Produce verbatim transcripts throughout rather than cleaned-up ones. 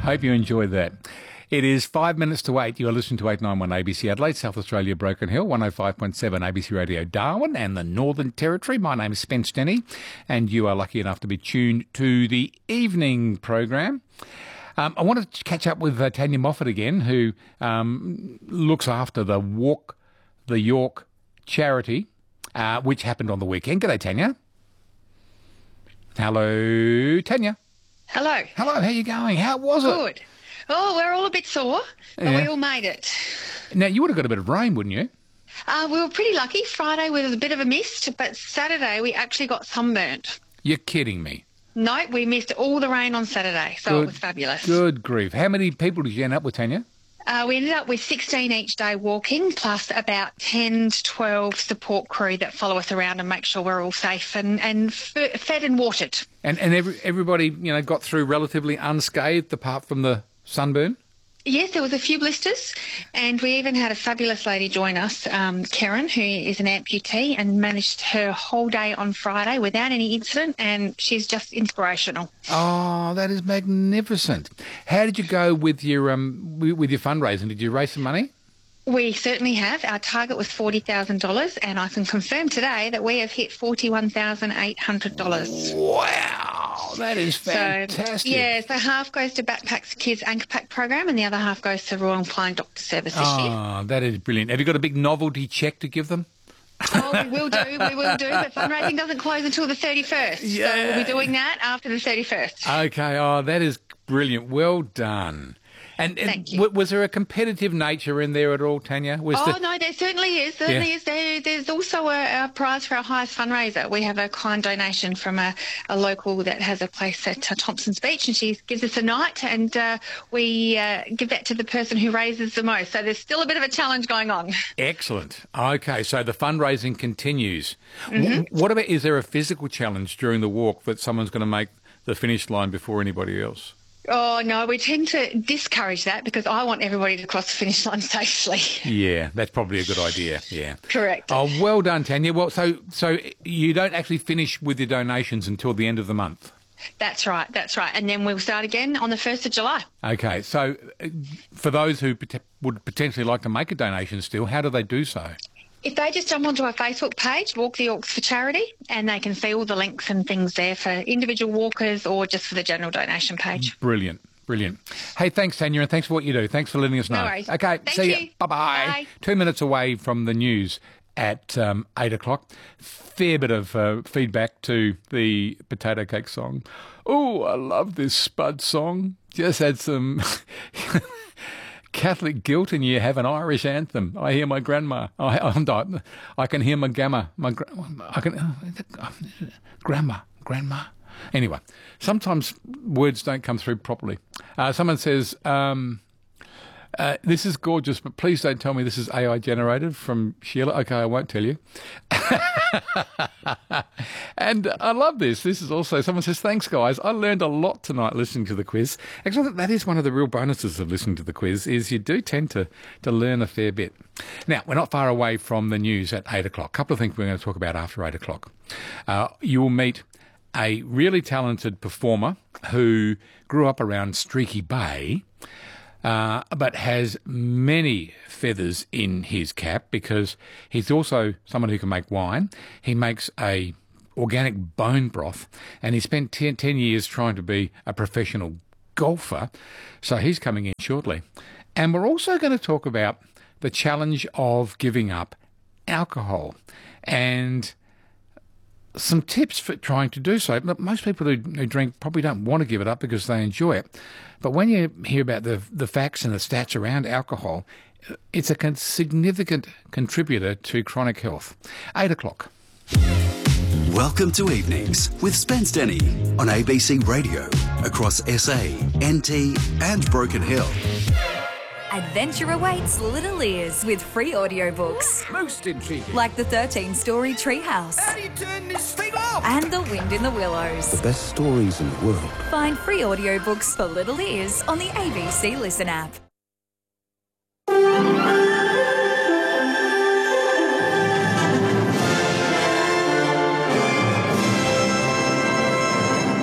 Hope you enjoyed that. It is five minutes to eight. You are listening to eight ninety-one A B C Adelaide, South Australia, Broken Hill, one oh five point seven A B C Radio Darwin and the Northern Territory. My name is Spence Denny, and you are lucky enough to be tuned to the evening program. Um, I wanted to catch up with uh, Tanya Moffat again, who um, looks after the Walk the York charity, uh, which happened on the weekend. G'day, Tanya. Hello, Tanya. Hello. Hello, how you going? How was it? Good. Oh, we're all a bit sore, but Yeah. we all made it. Now, you would have got a bit of rain, wouldn't you? Uh, we were pretty lucky. Friday was a bit of a mist, but Saturday we actually got sunburnt. You're kidding me. No, we missed all the rain on Saturday, so Good. it was fabulous. Good grief. How many people did you end up with, Tanya? Uh, we ended up with sixteen each day walking, plus about ten to twelve support crew that follow us around and make sure we're all safe and, and f- fed and watered. And and every, everybody, you know, got through relatively unscathed apart from the sunburn? Yes, there was a few blisters, and we even had a fabulous lady join us, um, Karen, who is an amputee and managed her whole day on Friday without any incident, and she's just inspirational. Oh, that is magnificent. How did you go with your um wi- with your fundraising? Did you raise some money? We certainly have. Our target was forty thousand dollars, and I can confirm today that we have hit forty-one thousand eight hundred dollars. Wow, that is fantastic. So, yeah, so half goes to Backpacks Kids Anchor Pack program and the other half goes to Royal Flying Doctor Service this year. Oh, that is brilliant. Have you got a big novelty check to give them? Oh, we will do, we will do, but fundraising doesn't close until the thirty-first. Yeah. So we'll be doing that after the thirty-first. Okay, oh, that is brilliant. Well done. And, and Thank you. w- was there a competitive nature in there at all, Tanya? Was Oh, the, no, there certainly is. Certainly Yeah. is. There, there's also a, a prize for our highest fundraiser. We have a kind donation from a, a local that has a place at uh, Thompson's Beach, and she gives us a night, and uh, we uh, give that to the person who raises the most. So there's still a bit of a challenge going on. Excellent. Okay, so the fundraising continues. Mm-hmm. W- what about, is there a physical challenge during the walk that someone's going to make the finish line before anybody else? Oh, no, we tend to discourage that because I want everybody to cross the finish line safely. Yeah, that's probably a good idea. Yeah. Correct. Oh, well done, Tanya. Well, so so you don't actually finish with your donations until the end of the month. That's right, that's right. And then we'll start again on the first of July. Okay, so uh, for those who pot- would potentially like to make a donation still, how do they do so? If they just jump onto our Facebook page, Walk the Yorks for Charity, and they can see all the links and things there for individual walkers or just for the general donation page. Brilliant, brilliant. Hey, thanks, Tanya, and thanks for what you do. Thanks for letting us know. No worries. Okay, Thank see you. you. Bye-bye. Bye. Two minutes away from the news at um, eight o'clock. Fair bit of uh, feedback to the potato cake song. Oh, I love this Spud song. Just had some Catholic guilt, and you have an Irish anthem. I hear my grandma. I, I'm not, I can hear my gamma. My gra- I can uh, grandma, grandma. Anyway, sometimes words don't come through properly. Uh, someone says, um, uh, "This is gorgeous, but please don't tell me this is A I generated." From Sheila. Okay, I won't tell you. And I love this. This is also, someone says, "Thanks, guys. I learned a lot tonight listening to the quiz." Actually, that is one of the real bonuses of listening to the quiz, is you do tend to, to learn a fair bit. Now, we're not far away from the news at eight o'clock. A couple of things we're going to talk about after eight o'clock. Uh, you will meet a really talented performer who grew up around Streaky Bay, uh, but has many feathers in his cap because he's also someone who can make wine. He makes a organic bone broth, and he spent ten, ten years trying to be a professional golfer, so he's coming in shortly. And we're also going to talk about the challenge of giving up alcohol and some tips for trying to do so. But most people who, who drink probably don't want to give it up because they enjoy it. But when you hear about the the facts and the stats around alcohol, it's a con- significant contributor to chronic health. Eight o'clock. Welcome to Evenings with Spence Denny on A B C Radio across S A, N T and Broken Hill. Adventure awaits little ears with free audiobooks. Most intriguing. Like the thirteen-story Treehouse. How do you turn this thing off? And The Wind in the Willows. Best stories in the world. Find free audiobooks for little ears on the A B C Listen app. A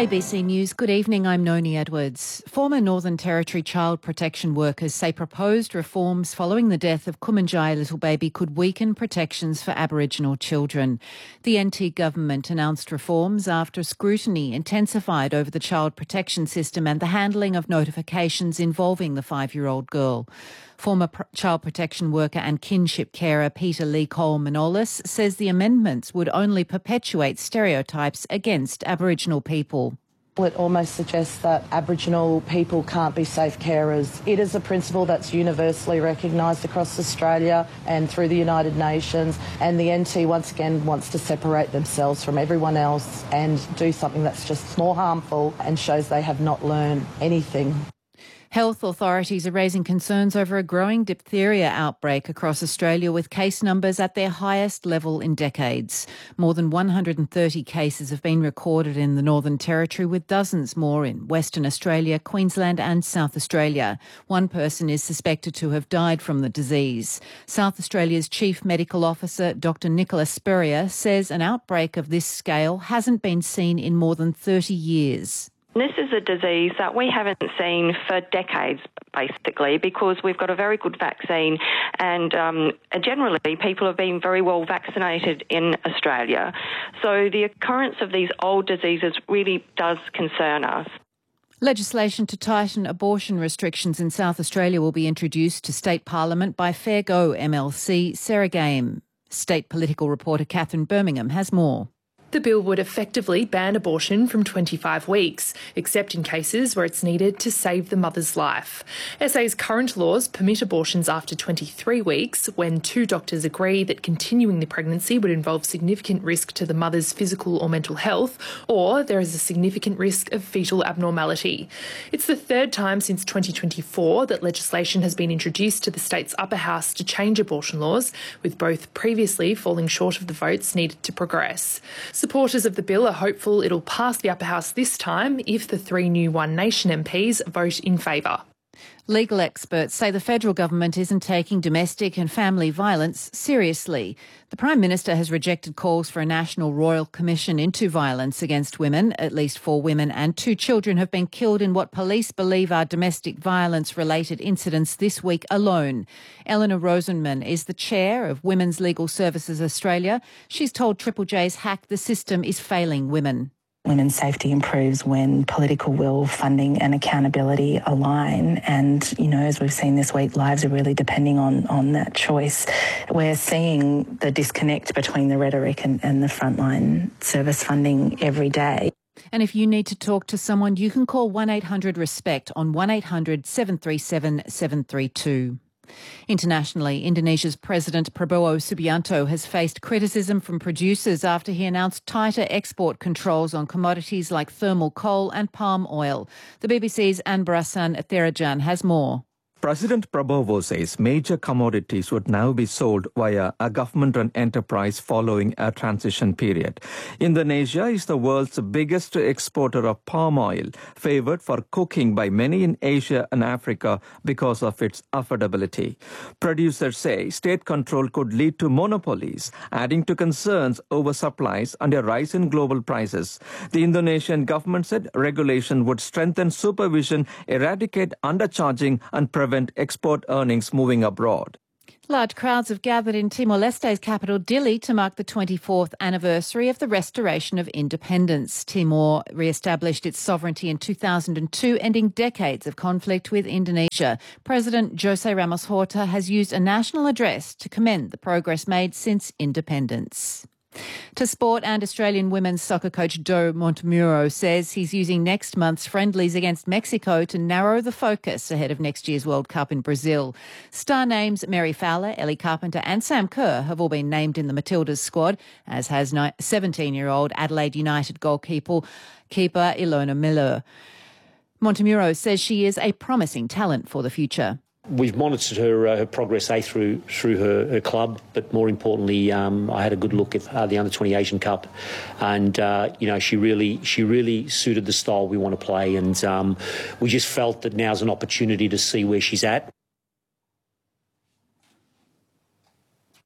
A B C News, good evening, I'm Noni Edwards. Former Northern Territory child protection workers say proposed reforms following the death of Kumanjai little baby could weaken protections for Aboriginal children. The N T government announced reforms after scrutiny intensified over the child protection system and the handling of notifications involving the five-year-old girl. Former pr- child protection worker and kinship carer Peter Lee Cole-Manolis says the amendments would only perpetuate stereotypes against Aboriginal people. It almost suggests that Aboriginal people can't be safe carers. It is a principle that's universally recognised across Australia and through the United Nations, and the N T once again wants to separate themselves from everyone else and do something that's just more harmful and shows they have not learned anything. Health authorities are raising concerns over a growing diphtheria outbreak across Australia, with case numbers at their highest level in decades. More than one hundred thirty cases have been recorded in the Northern Territory, with dozens more in Western Australia, Queensland and South Australia. One person is suspected to have died from the disease. South Australia's Chief Medical Officer, Doctor Nicola Spurrier, says an outbreak of this scale hasn't been seen in more than thirty years. This is a disease that we haven't seen for decades, basically, because we've got a very good vaccine and um, generally people have been very well vaccinated in Australia. So the occurrence of these old diseases really does concern us. Legislation to tighten abortion restrictions in South Australia will be introduced to State Parliament by Fair Go M L C Sarah Game. State political reporter Catherine Birmingham has more. The bill would effectively ban abortion from twenty-five weeks, except in cases where it's needed to save the mother's life. S A's current laws permit abortions after twenty-three weeks when two doctors agree that continuing the pregnancy would involve significant risk to the mother's physical or mental health, or there is a significant risk of fetal abnormality. It's the third time since twenty twenty-four that legislation has been introduced to the state's upper house to change abortion laws, with both previously falling short of the votes needed to progress. Supporters of the bill are hopeful it'll pass the upper house this time if the three new One Nation M Ps vote in favour. Legal experts say the federal government isn't taking domestic and family violence seriously. The Prime Minister has rejected calls for a national royal commission into violence against women. At least four women and two children have been killed in what police believe are domestic violence-related incidents this week alone. Eleanor Rosenman is the chair of Women's Legal Services Australia. She's told Triple J's Hack the system is failing women. Women's safety improves when political will, funding and accountability align. And, you know, as we've seen this week, lives are really depending on, on that choice. We're seeing the disconnect between the rhetoric and, and the frontline service funding every day. And if you need to talk to someone, you can call one eight hundred RESPECT on one eight hundred seven three seven seven three two. Internationally, Indonesia's President Prabowo Subianto has faced criticism from producers after he announced tighter export controls on commodities like thermal coal and palm oil. The B B C's Anbarasan Therajan has more. President Prabowo says major commodities would now be sold via a government-run enterprise following a transition period. Indonesia is the world's biggest exporter of palm oil, favoured for cooking by many in Asia and Africa because of its affordability. Producers say state control could lead to monopolies, adding to concerns over supplies and a rise in global prices. The Indonesian government said regulation would strengthen supervision, eradicate undercharging and prevent export earnings moving abroad. Large crowds have gathered in Timor-Leste's capital, Dili, to mark the twenty-fourth anniversary of the restoration of independence. Timor re-established its sovereignty in two thousand two, ending decades of conflict with Indonesia. President Jose Ramos Horta has used a national address to commend the progress made since independence. To sport, and Australian women's soccer coach Joe Montemuro says he's using next month's friendlies against Mexico to narrow the focus ahead of next year's World Cup in Brazil. Star names Mary Fowler, Ellie Carpenter and Sam Kerr have all been named in the Matildas squad, as has seventeen-year-old Adelaide United goalkeeper keeper Ilona Miller. Montemuro says she is a promising talent for the future. We've monitored her, uh, her progress, A, through through her, her club, but more importantly, um, I had a good look at uh, the under twenty Asian Cup, and uh, you know she really she really suited the style we want to play, and um, we just felt that now's an opportunity to see where she's at.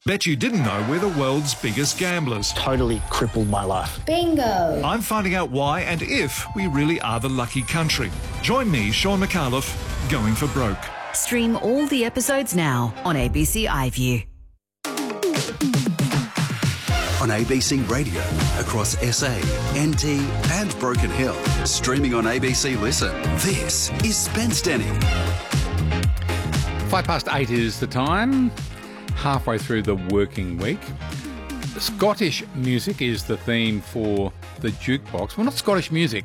Bet you didn't know we're the world's biggest gamblers. Totally crippled my life. Bingo! I'm finding out why and if we really are the lucky country. Join me, Sean McAuliffe, Going for Broke. Stream all the episodes now on A B C iView. On A B C Radio, across S A, N T and Broken Hill. Streaming on A B C Listen. This is Spence Denny. Five past eight is the time. Halfway through the working week. Scottish music is the theme for the jukebox. Well, not Scottish music.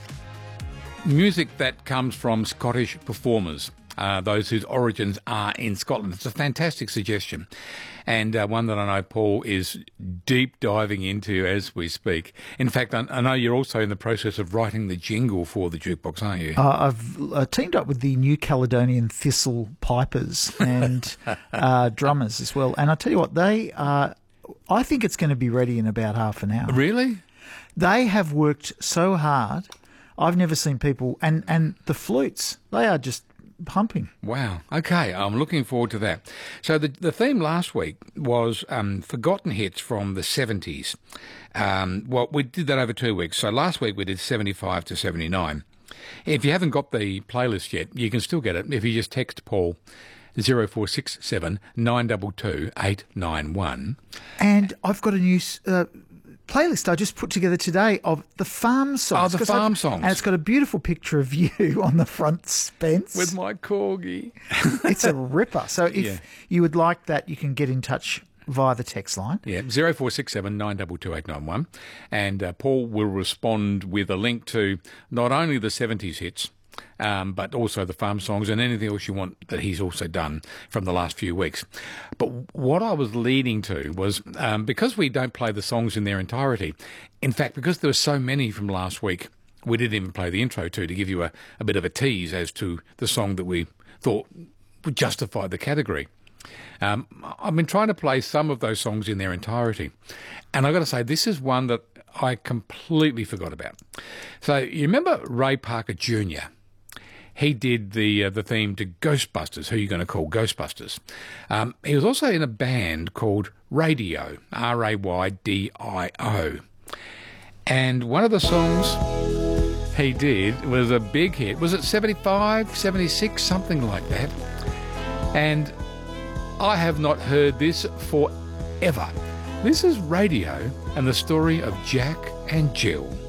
Music that comes from Scottish performers, uh, those whose origins are in Scotland. It's a fantastic suggestion, and uh, one that I know Paul is deep diving into as we speak. In fact, I, I know you're also in the process of writing the jingle for the jukebox, aren't you? Uh, I've uh, teamed up with the New Caledonian Thistle Pipers and uh, drummers as well. And I tell you what, they are, I think it's going to be ready in about half an hour. Really? They have worked so hard. I've never seen people, and, and the flutes, they are just pumping. Wow. Okay, I'm looking forward to that. So the the theme last week was um, forgotten hits from the seventies. Um, well, we did that over two weeks. So last week we did seventy-five to seventy-nine. If you haven't got the playlist yet, you can still get it if you just text Paul zero four six seven nine two two eight nine one. And I've got a new Uh, playlist I just put together today of the farm songs. Oh, the farm I've, songs. And it's got a beautiful picture of you on the front, Spence. With my corgi. It's a ripper. So if Yeah. you would like that, you can get in touch via the text line. Yeah, zero four six seven nine two two eight nine one. And uh, Paul will respond with a link to not only the seventies hits, Um, but also the farm songs and anything else you want that he's also done from the last few weeks. But what I was leading to was um, because we don't play the songs in their entirety, in fact, because there were so many from last week, we didn't even play the intro to, to give you a, a bit of a tease as to the song that we thought would justify the category. Um, I've been trying to play some of those songs in their entirety. And I've got to say, this is one that I completely forgot about. So you remember Ray Parker Junior? He did the uh, the theme to Ghostbusters, Who You Gonna Call Ghostbusters. Um, he was also in a band called Radio, R A Y D I O. And one of the songs he did was a big hit. Was it seventy-five, seventy-six, something like that? And I have not heard this forever. This is Radio and the story of Jack and Jill.